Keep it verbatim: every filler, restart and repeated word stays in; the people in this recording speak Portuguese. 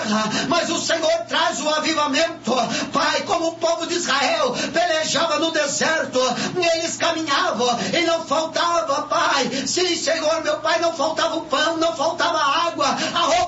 guerra, mas o Senhor traz o avivamento. Pai, como o povo de Israel pelejava no deserto, eles caminhavam e não faltava, Pai. Sim, Senhor, meu Pai, não faltava o pão, não faltava a água, a roupa